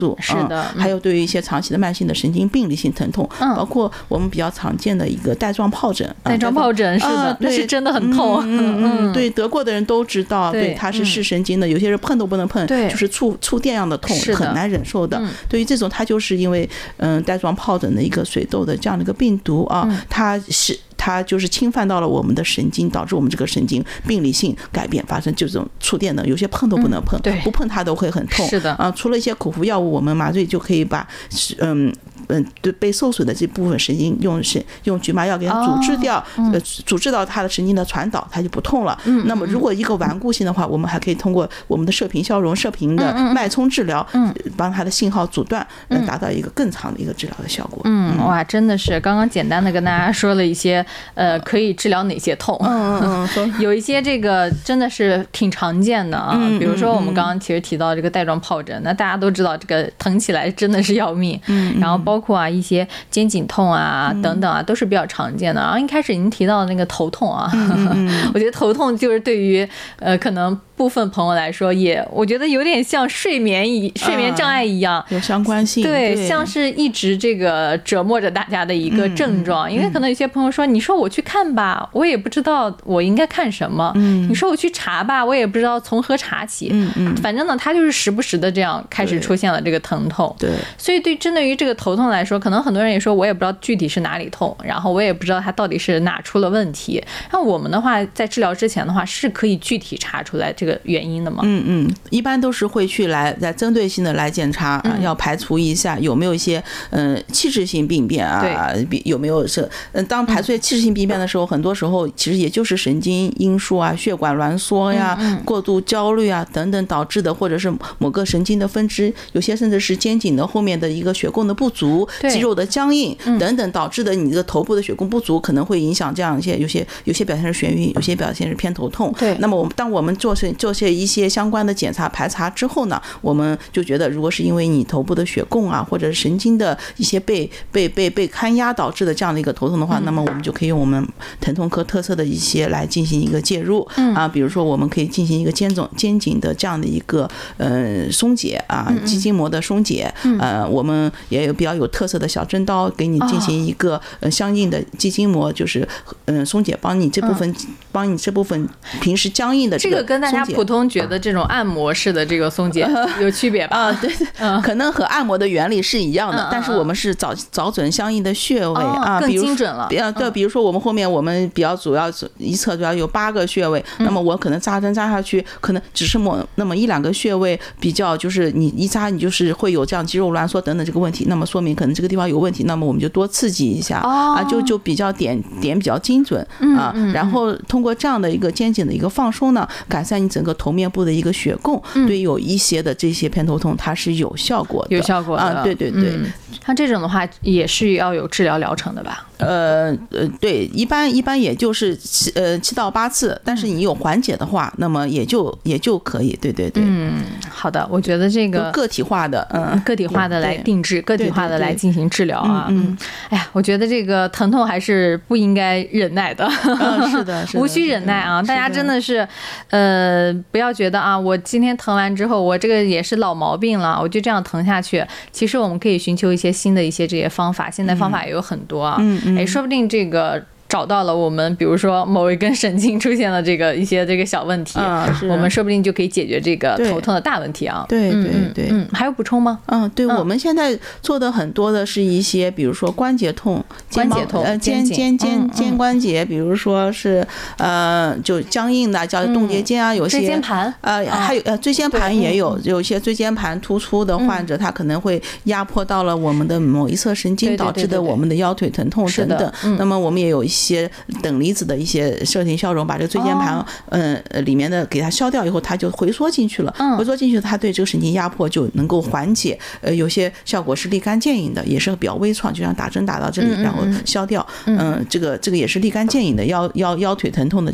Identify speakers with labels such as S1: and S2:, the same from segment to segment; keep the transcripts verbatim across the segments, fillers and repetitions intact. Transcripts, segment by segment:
S1: 是的、
S2: 嗯，还有对于一些长期的慢性的神经病理性疼痛，嗯、包括我们比较常见的一个带状疱疹。
S1: 带状疱疹、呃、是的，那是真的很痛。
S2: 嗯嗯嗯，对，得过的人都知道，
S1: 对，
S2: 对它是视神经的，嗯、有些人碰都不能碰，
S1: 对，
S2: 就是触触电样的痛，很难忍受的。嗯、对于这种，它就是因为嗯带状疱疹的一个水痘的这样的一个病毒啊，嗯、它是。它就是侵犯到了我们的神经，导致我们这个神经病理性改变发生，就这种触电的，有些碰都不能碰，
S1: 嗯、对，
S2: 不碰它都会很痛。
S1: 是的
S2: 啊，除了一些口服药物，我们麻醉就可以把嗯嗯对被受损的这部分神经用神用局麻药给它阻滞掉，哦嗯、呃阻滞到它的神经的传导，它就不痛了。嗯，那么如果一个顽固性的话，我们还可以通过我们的射频消融、射频的脉冲治疗，嗯，帮它的信号阻断，来达到一个更长的一个治疗的效果。
S1: 嗯，哇，真的是刚刚简单的跟大家说了一些。呃，可以治疗哪些痛？
S2: 嗯嗯嗯，
S1: 有一些这个真的是挺常见的啊，比如说我们刚刚其实提到这个带状疱疹，那大家都知道这个疼起来真的是要命。嗯，然后包括啊一些肩颈痛啊等等啊，都是比较常见的。然后一开始您提到的那个头痛啊，我觉得头痛就是对于呃可能部分朋友来说也，我觉得有点像睡眠一睡眠障碍一样，
S2: 有相关性。
S1: 对，像是一直这个折磨着大家的一个症状，因为可能有些朋友说，你说我去看吧，我也不知道我应该看什么。嗯，你说我去查吧，我也不知道从何查起。嗯嗯，反正呢，他就是时不时的这样开始出现了这个疼痛。
S2: 对，
S1: 所以对针对于这个头痛来说，可能很多人也说我也不知道具体是哪里痛，然后我也不知道它到底是哪出了问题。那我们的话，在治疗之前的话，是可以具体查出来这个原因的吗？
S2: 嗯嗯，一般都是会去来在针对性的来检查，啊、要排除一下有没有一些嗯、呃、器质性病变啊，有没有是嗯当排除器质性病变的时候，很多时候其实也就是神经因素啊、血管挛缩呀、嗯嗯、过度焦虑啊等等导致的，或者是某个神经的分支，有些甚至是肩颈的后面的一个血供的不足、肌肉的僵硬等等导致的，你的头部的血供不足可能会影响这样一些，有些有些表现是眩晕，有些表现是偏头痛。
S1: 对，
S2: 那么我们当我们做些做些一些相关的检查排查之后呢，我们就觉得如果是因为你头部的血供啊，或者神经的一些被被被被看压导致的这样的一个头痛的话，那么我们就可以用我们疼痛科特色的一些来进行一个介入啊，比如说我们可以进行一个肩颈肩颈的这样的一个呃松解啊，肌筋膜的松解，呃，我们也有比较有特色的小针刀给你进行一个呃相应的肌筋膜，就是嗯松解，帮你这部分帮你这部分平时僵硬的
S1: 这个跟大家普通觉得这种按摩式的这个松解有区别吧？
S2: 啊，对，可能和按摩的原理是一样的，但是我们是找找准相应的穴位啊，
S1: 更精准了。
S2: 对，比如说我们后面我们比较主要一侧主要有八个穴位，那么我可能扎针扎下去，可能只是某那么一两个穴位比较，就是你一扎你就是会有这样肌肉挛缩等等这个问题，那么说明可能这个地方有问题，那么我们就多刺激一下啊，就就比较点点比较精准啊，然后通过这样的一个肩颈的一个放松呢，改善你整个头面部的一个血供，对有一些的这些偏头痛它是有效果的，
S1: 有效果的
S2: 啊，对对对。
S1: 像这种的话也是要有治疗疗程的吧？
S2: 呃呃，对，一般一般也就是七呃七到八次，但是你有缓解的话，那么也就也就可以，对对对。
S1: 嗯，好的，我觉得这个
S2: 个体化的，嗯，
S1: 个体化的来定制，个体化的来进行治疗啊。嗯，哎呀，我觉得这个疼痛还是不应该忍耐的。
S2: 嗯，是的，是的，
S1: 无需忍耐啊！大家真的是，呃，不要觉得啊，我今天疼完之后，我这个也是老毛病了，我就这样疼下去。其实我们可以寻求一些新的一些这些方法，现在方法也有很多啊。嗯嗯。哎，说不定这个找到了我们，比如说某一根神经出现了这个一些这个小问题，嗯、我们说不定就可以解决这个头痛的大问题啊。
S2: 对对对，
S1: 嗯，还有补充吗？
S2: 嗯，对，嗯、我们现在做的很多的是一些，比如说关节痛、
S1: 关节痛、
S2: 呃肩肩肩肩关节，比如说是呃就僵硬的叫冻结肩啊，有些
S1: 椎间盘，
S2: 呃还有呃椎间盘也有，有些椎间盘突出的患者，他可能会压迫到了我们的某一侧神经，导致的我们的腰腿疼痛等等。那么我们也有一些等离子的一些射频消融，把这个椎间盘嗯呃里面的给它消掉以后，它就回缩进去了，回缩进去，它对这个神经压迫就能够缓解。呃，有些效果是立竿见影的，也是比较微创，就像打针打到这里然后消掉。嗯，这个这个也是立竿见影的腰腰腰腿疼痛的这些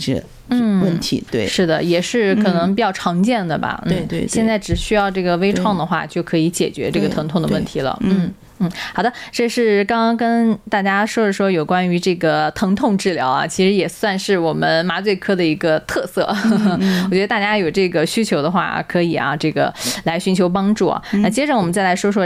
S2: 问题。对，
S1: 是的，也是可能比较常见的吧。
S2: 对对，
S1: 现在只需要这个微创的话，就可以解决这个疼痛的问题了。嗯。嗯，好的，这是刚刚跟大家说一说有关于这个疼痛治疗啊，其实也算是我们麻醉科的一个特色。嗯、我觉得大家有这个需求的话，可以啊，这个来寻求帮助啊。那接着我们再来说说